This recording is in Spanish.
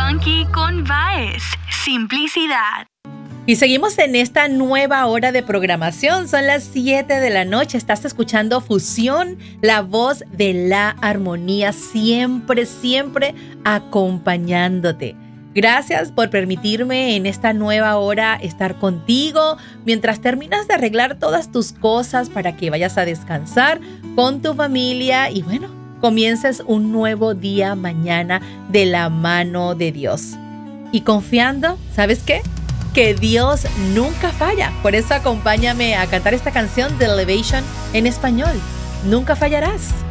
funky con Baez. Simplicidad. Y seguimos en esta nueva hora de programación. Son las 7 de la noche. Estás escuchando Fusión, la voz de la armonía, siempre, siempre acompañándote. Gracias por permitirme en esta nueva hora estar contigo mientras terminas de arreglar todas tus cosas para que vayas a descansar con tu familia y bueno, comiences un nuevo día mañana de la mano de Dios. Y confiando, ¿sabes qué? Que Dios nunca falla. Por eso acompáñame a cantar esta canción de Elevation en español. Nunca fallarás.